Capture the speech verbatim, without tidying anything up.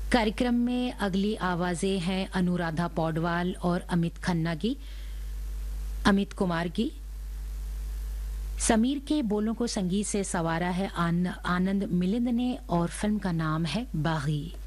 कार्यक्रम में अगली आवाजें हैं अनुराधा पौडवाल और अमित खन्ना की, अमित कुमार की। समीर के बोलों को संगीत से सवारा है आन, आनंद मिलिंद ने और फिल्म का नाम है बागी।